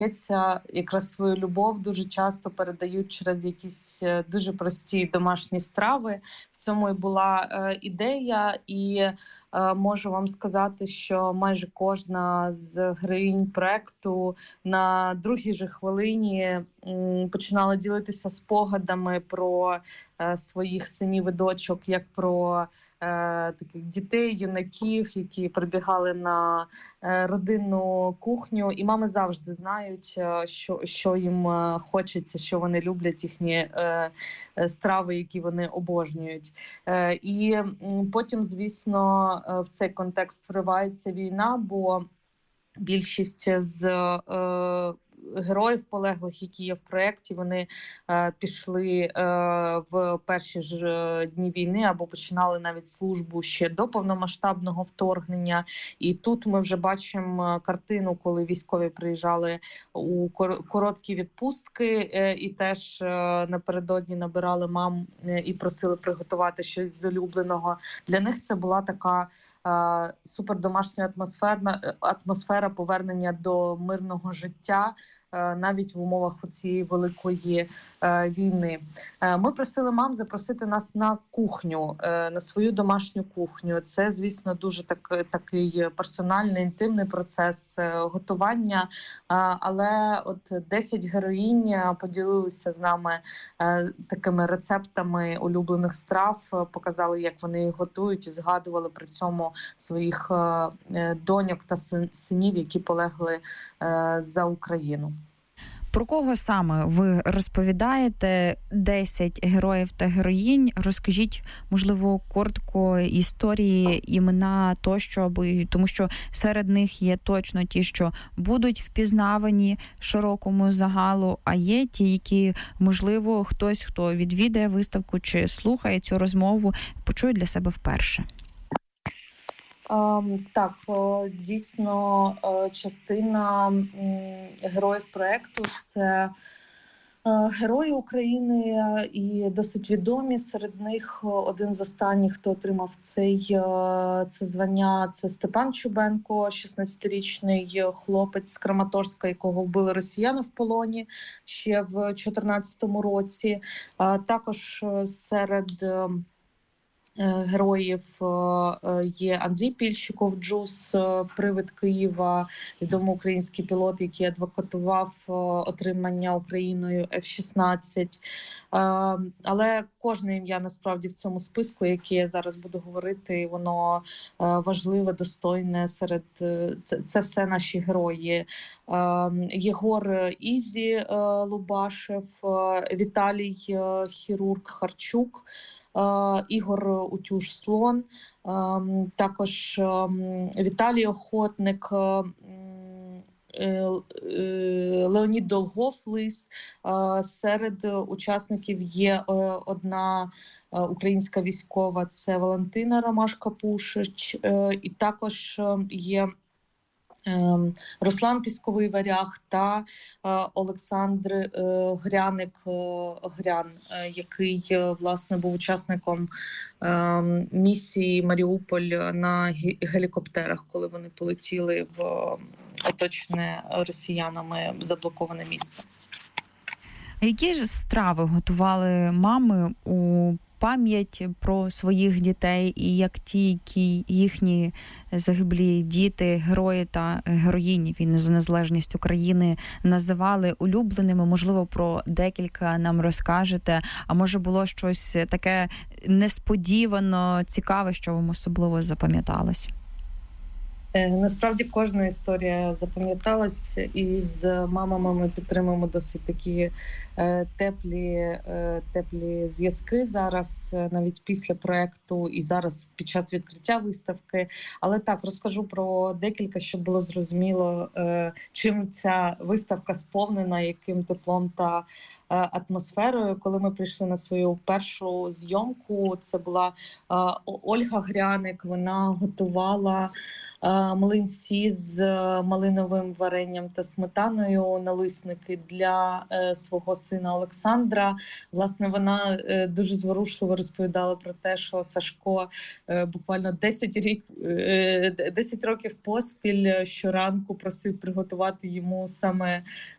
якраз свою любов дуже часто передають через якісь дуже прості домашні страви. В цьому і була ідея, і можу вам сказати, що майже кожна з героїнь проекту на другій же хвилині починала ділитися спогадами про своїх синів і дочок, як про таких дітей, юнаків, які прибігали на родинну кухню. І мами завжди знають, що їм хочеться, що вони люблять, їхні страви, які вони обожнюють. І потім, звісно, в цей контекст вривається війна, бо більшість з героїв полеглих, які є в проєкті, вони пішли в перші ж дні війни або починали навіть службу ще до повномасштабного вторгнення. І тут ми вже бачимо картину, коли військові приїжджали у короткі відпустки і теж напередодні набирали мам і просили приготувати щось з улюбленого. Для них це була така супердомашня атмосфера повернення до мирного життя, навіть в умовах цієї великої війни. Ми просили мам запросити нас на кухню, на свою домашню кухню. Це, звісно, дуже такий персональний, інтимний процес готування, але от 10 героїнь поділилися з нами такими рецептами улюблених страв, показали, як вони їх готують, і згадували при цьому своїх доньок та синів, які полегли за Україну. Про кого саме ви розповідаєте? 10 героїв та героїнь. Розкажіть, можливо, коротко історії, імена тощо, тому що серед них є точно ті, що будуть впізнавані широкому загалу, а є ті, які, можливо, хтось, хто відвідає виставку чи слухає цю розмову, почує для себе вперше. Так, дійсно, частина героїв проєкту – це герої України і досить відомі. Серед них один з останніх, хто отримав це звання, це Степан Чубенко, 16-річний хлопець з Краматорська, якого вбили росіяни в полоні ще в 2014 році. Також серед героїв є Андрій Пільщиков, Джус, привид Києва, відомий український пілот, який адвокатував отримання Україною F-16. Але кожне ім'я, насправді, в цьому списку, яке я зараз буду говорити, воно важливе, достойне. Це все наші герої. Єгор Ізі Лубашев, Віталій хірург Харчук, Ігор Утюж-Слон, також Віталій Охотник, Леонід Долгов-Лис. Серед учасників є одна українська військова, це Валентина Ромашка-Пушич, і також є Руслан Пісковий Варяг та Олександр Грян, який, власне, був учасником місії Маріуполь на гелікоптерах, коли вони полетіли в оточене росіянами заблоковане місто. Які ж страви готували мами у пам'ять про своїх дітей, і як ті, які їхні загиблі діти, герої та героїні війни за незалежність України називали улюбленими? Можливо, про декілька нам розкажете, а може було щось таке несподівано цікаве, що вам особливо запам'яталось? Насправді кожна історія запам'яталась, і з мамами ми підтримуємо досить такі теплі зв'язки зараз, навіть після проєкту і зараз під час відкриття виставки. Але так, розкажу про декілька, щоб було зрозуміло, чим ця виставка сповнена, яким теплом та атмосферою. Коли ми прийшли на свою першу зйомку, це була Ольга Гряник, вона готувала млинці з малиновим варенням та сметаною, налисники для свого сина Олександра. Власне, вона дуже зворушливо розповідала про те, що Сашко буквально 10 років поспіль щоранку просив приготувати йому саме